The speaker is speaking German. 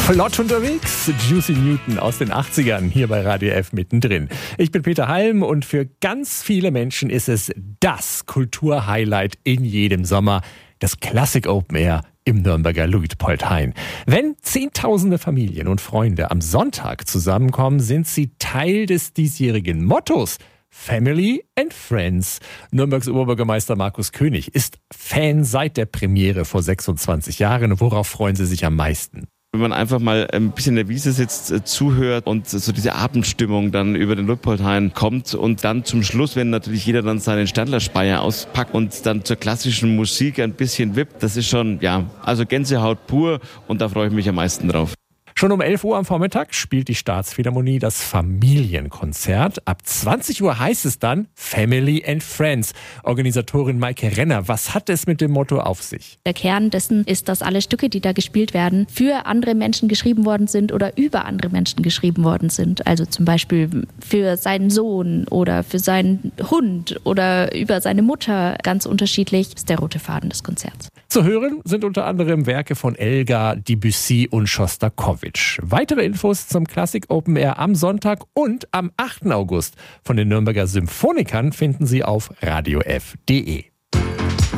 Flott unterwegs, Juicy Newton aus den 80ern hier bei Radio F mittendrin. Ich bin Peter Halm und für ganz viele Menschen ist es das Kulturhighlight in jedem Sommer, das Classic Open Air im Nürnberger Luitpoldhain. Wenn Zehntausende Familien und Freunde am Sonntag zusammenkommen, sind sie Teil des diesjährigen Mottos Family and Friends. Nürnbergs Oberbürgermeister Markus König ist Fan seit der Premiere vor 26 Jahren. Worauf freuen Sie sich am meisten? Wenn man einfach mal ein bisschen in der Wiese sitzt, zuhört und so diese Abendstimmung dann über den Luitpoldhain kommt und dann zum Schluss, wenn natürlich jeder dann seinen Standlerspeier auspackt und dann zur klassischen Musik ein bisschen wippt, das ist schon, also Gänsehaut pur und da freue ich mich am meisten drauf. Schon um 11 Uhr am Vormittag spielt die Staatsphilharmonie das Familienkonzert. Ab 20 Uhr heißt es dann Family and Friends. Organisatorin Maike Renner, was hat es mit dem Motto auf sich? Der Kern dessen ist, dass alle Stücke, die da gespielt werden, für andere Menschen geschrieben worden sind oder über andere Menschen geschrieben worden sind. Also zum Beispiel für seinen Sohn oder für seinen Hund oder über seine Mutter. Ganz unterschiedlich ist der rote Faden des Konzerts. Zu hören sind unter anderem Werke von Elgar, Debussy und Schostakowitsch. Weitere Infos zum Classic Open Air am Sonntag und am 8. August von den Nürnberger Symphonikern finden Sie auf radiof.de.